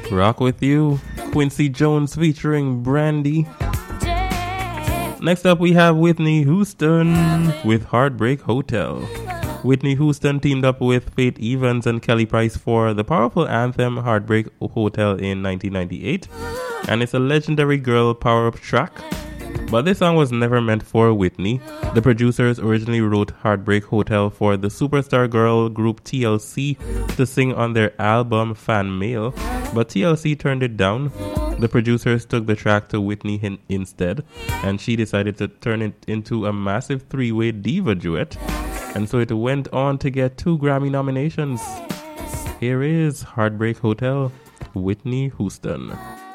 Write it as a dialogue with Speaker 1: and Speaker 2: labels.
Speaker 1: Rock with You, Quincy Jones featuring Brandy. Next up we have Whitney Houston with Heartbreak Hotel. Whitney Houston teamed up with Faith Evans and Kelly Price for the powerful anthem Heartbreak Hotel in 1998, and it's a legendary girl power-up track. But this song was never meant for Whitney. The producers originally wrote Heartbreak Hotel for the superstar girl group TLC to sing on their album Fan Mail, but TLC turned it down. The producers took the track to Whitney instead, and she decided to turn it into a massive three-way diva duet, and so it went on to get 2 Grammy nominations. Here is Heartbreak Hotel, Whitney Houston.